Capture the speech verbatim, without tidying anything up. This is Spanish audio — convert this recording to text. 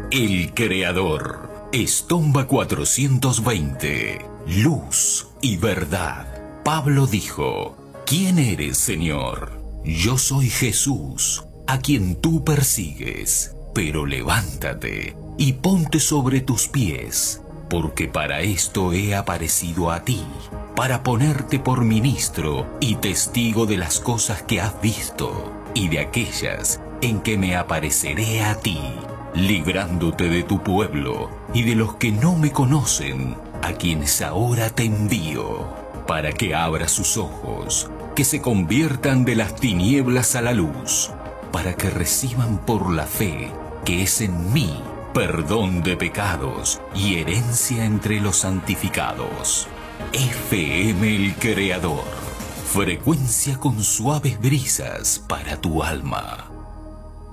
El Creador. Estomba cuatrocientos veinte. Luz y verdad. Pablo dijo: ¿Quién eres, Señor? Yo soy Jesús, a quien tú persigues. Pero levántate y ponte sobre tus pies, porque para esto he aparecido a ti, para ponerte por ministro y testigo de las cosas que has visto y de aquellas en que me apareceré a ti, librándote de tu pueblo y de los que no me conocen, a quienes ahora te envío, para que abras sus ojos, que se conviertan de las tinieblas a la luz, para que reciban por la fe que es en mí perdón de pecados y herencia entre los santificados. F M El Creador. Frecuencia con suaves brisas para tu alma.